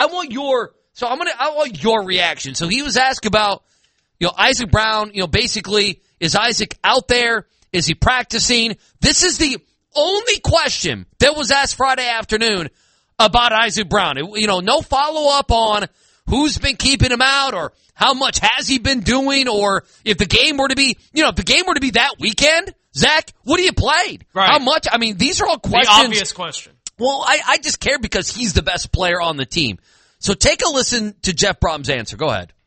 want your reaction. So he was asked about, Isaac Brown, basically, is Isaac out there? Is he practicing? This is the only question that was asked Friday afternoon about Isaac Brown. No follow-up on who's been keeping him out or how much has he been doing, or if the game were to be, that weekend, Zach, what do you played? Right. How much? I mean, these are all questions. The obvious question. Well, I just care because he's the best player on the team. So take a listen to Jeff Brom's answer. Go ahead.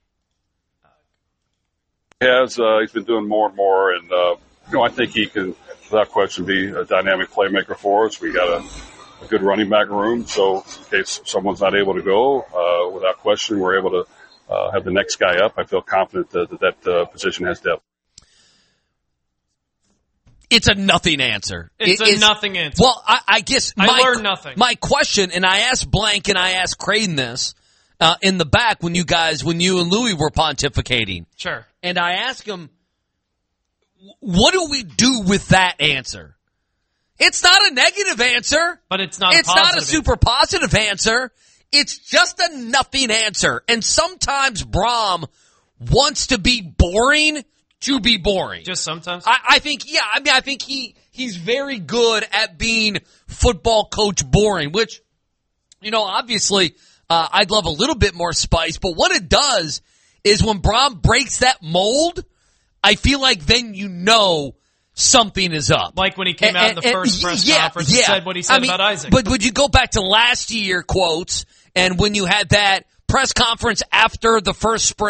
He's been doing more and more, and I think he can, without question, be a dynamic playmaker for us. We got a good running back room, so in case someone's not able to go, without question, we're able to have the next guy up. I feel confident that position has depth. It's a nothing answer. It's a nothing answer. Well, I guess I learned nothing. My question, and I asked Blank and I asked Creighton this in the back when you and Louie were pontificating. Sure. And I asked him, what do we do with that answer? It's not a negative answer. But it's not a super positive answer. It's just a nothing answer. And sometimes Brom wants to be boring to be boring. Just sometimes? I think he's very good at being football coach boring, which, obviously, I'd love a little bit more spice. But what it does is when Brom breaks that mold, I feel like then something is up. Like when he came out in the first press conference and said what he said about Isaac. But would you go back to last year quotes, and when you had that press conference after the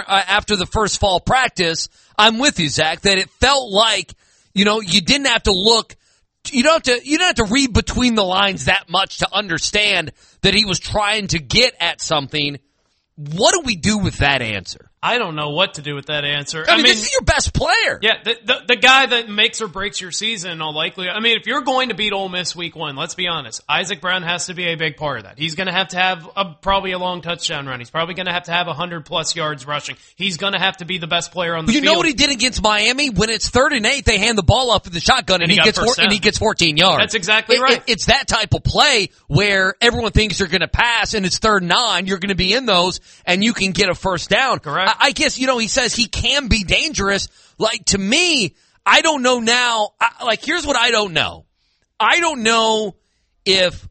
first fall practice, I'm with you, Zach, that it felt like, you didn't have to look, you don't have to read between the lines that much to understand that he was trying to get at something. What do we do with that answer? I don't know what to do with that answer. I mean, this is your best player. Yeah, the guy that makes or breaks your season in all likelihood. I mean, if you're going to beat Ole Miss week 1, let's be honest, Isaac Brown has to be a big part of that. He's going to have probably a long touchdown run. He's probably going to have 100-plus yards rushing. He's going to have to be the best player on the field. You know what he did against Miami? When it's 3rd and 8, they hand the ball off in the shotgun, and he gets 14 yards. That's exactly right. It's that type of play where everyone thinks you're going to pass, and it's 3rd and 9. You're going to be in those, and you can get a first down. Correct. I guess, he says he can be dangerous. Like, to me, I don't know now. Here's what I don't know. I don't know if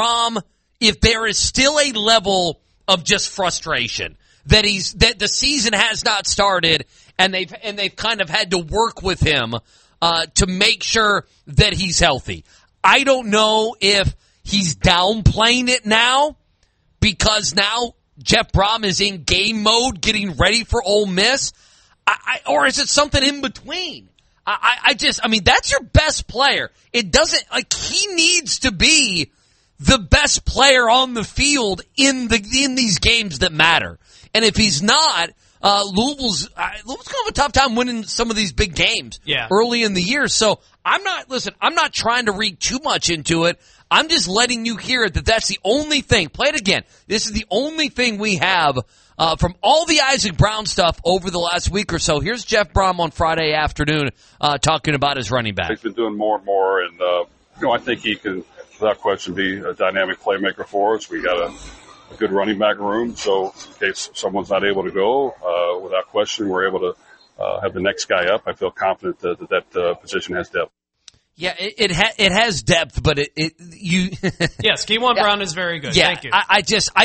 there is still a level of just frustration that the season has not started, and they've kind of had to work with him to make sure that he's healthy. I don't know if he's downplaying it now because now Jeff Brom is in game mode getting ready for Ole Miss, or is it something in between? That's your best player. It doesn't, he needs to be the best player on the field in these games that matter. And if he's not, Louisville's going to have a tough time winning some of these big games early in the year. So I'm not trying to read too much into it. I'm just letting you hear that that's the only thing. Play it again. This is the only thing we have from all the Isaac Brown stuff over the last week or so. Here's Jeff Brom on Friday afternoon talking about his running back. He's been doing more and more, and I think he can, without question, be a dynamic playmaker for us. We got a good running back room, so in case someone's not able to go, without question, we're able to have the next guy up. I feel confident that position has depth. Yeah, it has depth, but yes, Keywan Brown is very good. Yeah, thank you. I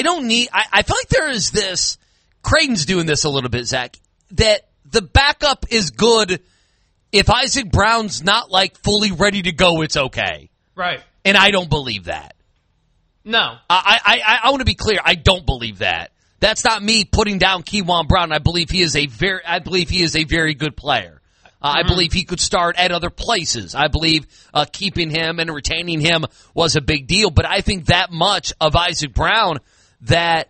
feel like there is this, Creighton's doing this a little bit, Zach, that the backup is good. If Isaac Brown's not fully ready to go, it's okay. Right. And I don't believe that. No. I want to be clear. I don't believe that. That's not me putting down Keywan Brown. I believe he is a very good player. I believe he could start at other places. I believe keeping him and retaining him was a big deal. But I think that much of Isaac Brown that,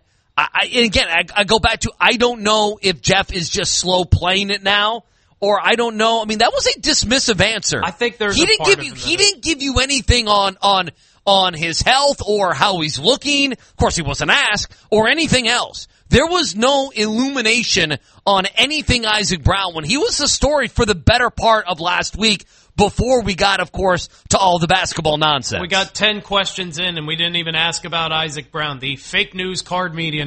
I go back to, I don't know if Jeff is just slow playing it now, or I don't know. I mean, that was a dismissive answer. I think he didn't give you anything on his health or how he's looking. Of course, he wasn't asked, or anything else. There was no illumination on anything Isaac Brown when he was the story for the better part of last week before we got, of course, to all the basketball nonsense. We got 10 questions in, and we didn't even ask about Isaac Brown. The fake news card media